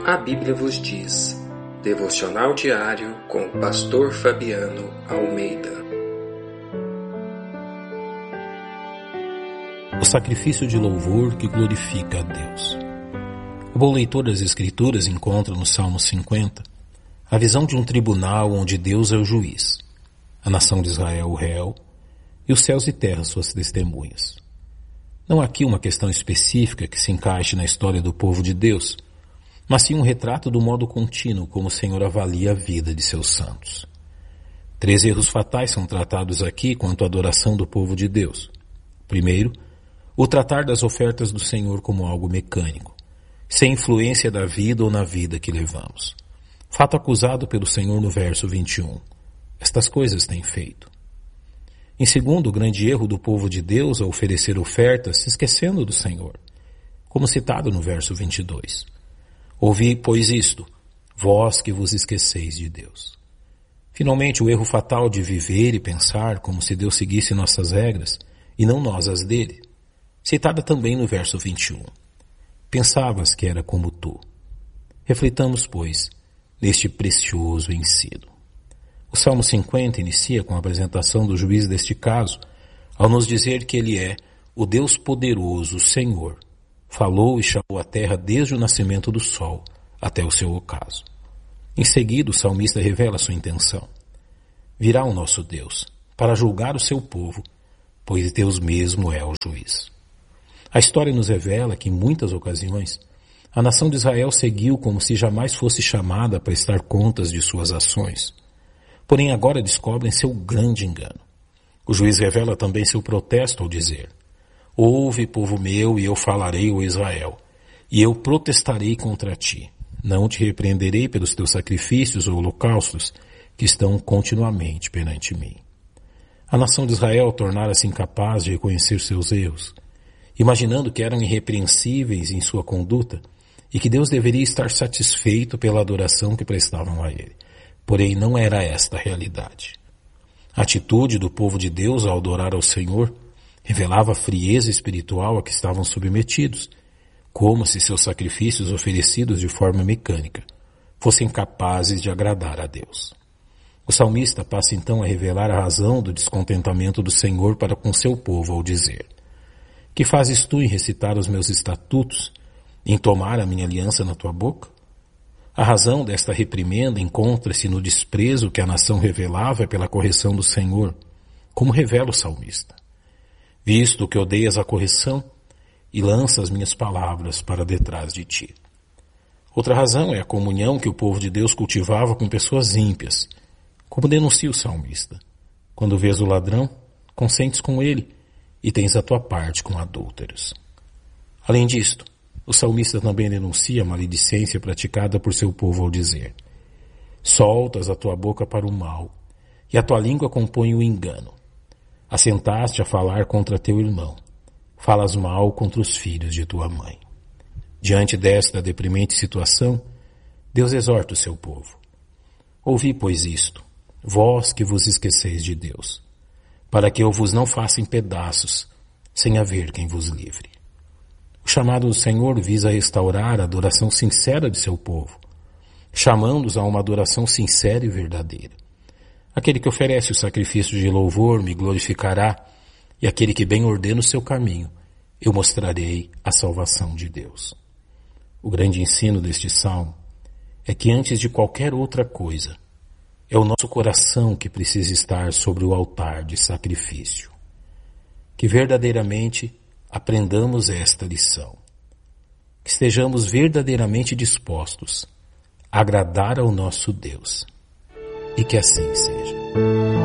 A Bíblia vos diz. Devocional diário com o pastor Fabiano Almeida. O sacrifício de louvor que glorifica a Deus. O bom leitor das Escrituras encontra no Salmo 50 a visão de um tribunal onde Deus é o juiz, a nação de Israel o réu e os céus e terra suas testemunhas. Não há aqui uma questão específica que se encaixe na história do povo de Deus, mas sim um retrato do modo contínuo como o Senhor avalia a vida de seus santos. 3 erros fatais são tratados aqui quanto à adoração do povo de Deus. Primeiro, o tratar das ofertas do Senhor como algo mecânico, sem influência da vida ou na vida que levamos. Fato acusado pelo Senhor no verso 21. Estas coisas tem feito. Em segundo, o grande erro do povo de Deus ao oferecer ofertas se esquecendo do Senhor, como citado no verso 22. Ouvi, pois, isto, vós que vos esqueceis de Deus. Finalmente, o erro fatal de viver e pensar como se Deus seguisse nossas regras e não nós as dele, citada também no verso 21. Pensavas que era como tu. Reflitamos, pois, neste precioso ensino. O Salmo 50 inicia com a apresentação do juiz deste caso, ao nos dizer que ele é o Deus poderoso, o Senhor. Falou e chamou a terra desde o nascimento do sol até o seu ocaso. Em seguida, o salmista revela sua intenção. Virá o nosso Deus para julgar o seu povo, pois Deus mesmo é o juiz. A história nos revela que, em muitas ocasiões, a nação de Israel seguiu como se jamais fosse chamada a prestar contas de suas ações. Porém, agora descobrem seu grande engano. O juiz revela também seu protesto ao dizer: ouve, povo meu, e eu falarei, ó Israel, e eu protestarei contra ti. Não te repreenderei pelos teus sacrifícios ou holocaustos que estão continuamente perante mim. A nação de Israel tornara-se incapaz de reconhecer seus erros, imaginando que eram irrepreensíveis em sua conduta e que Deus deveria estar satisfeito pela adoração que prestavam a ele. Porém, não era esta a realidade. A atitude do povo de Deus ao adorar ao Senhor revelava a frieza espiritual a que estavam submetidos, como se seus sacrifícios oferecidos de forma mecânica fossem capazes de agradar a Deus. O salmista passa então a revelar a razão do descontentamento do Senhor para com seu povo ao dizer: que fazes tu em recitar os meus estatutos, em tomar a minha aliança na tua boca? A razão desta reprimenda encontra-se no desprezo que a nação revelava pela correção do Senhor, como revela o salmista. Visto que odeias a correção e lanças as minhas palavras para detrás de ti. Outra razão é a comunhão que o povo de Deus cultivava com pessoas ímpias, como denuncia o salmista. Quando vês o ladrão, consentes com ele e tens a tua parte com adúlteros. Além disto, o salmista também denuncia a maledicência praticada por seu povo ao dizer: soltas a tua boca para o mal, e a tua língua compõe o engano. Assentaste a falar contra teu irmão, falas mal contra os filhos de tua mãe. Diante desta deprimente situação, Deus exorta o seu povo. Ouvi, pois, isto, vós que vos esqueceis de Deus, para que eu vos não faça em pedaços, sem haver quem vos livre. O chamado do Senhor visa restaurar a adoração sincera de seu povo, chamando-os a uma adoração sincera e verdadeira. Aquele que oferece o sacrifício de louvor me glorificará, e aquele que bem ordena o seu caminho, eu mostrarei a salvação de Deus. O grande ensino deste salmo é que antes de qualquer outra coisa, é o nosso coração que precisa estar sobre o altar de sacrifício. Que verdadeiramente aprendamos esta lição. Que estejamos verdadeiramente dispostos a agradar ao nosso Deus. E que assim seja.